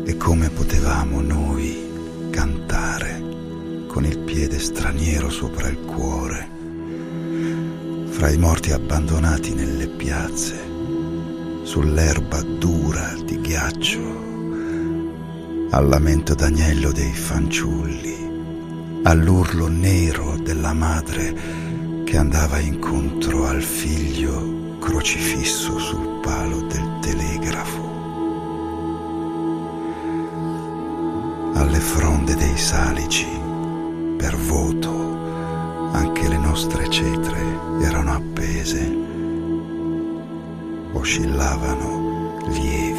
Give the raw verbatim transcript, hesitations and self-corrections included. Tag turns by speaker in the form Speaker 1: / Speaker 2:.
Speaker 1: E come potevamo noi cantare con il piede straniero sopra il cuore, fra i morti abbandonati nelle piazze, sull'erba dura di ghiaccio, al lamento d'agnello dei fanciulli, all'urlo nero della madre che andava incontro al figlio crocifisso sul palo del telegrafo, alle fronde dei salici per voto anche le nostre cetre erano appese, oscillavano lievi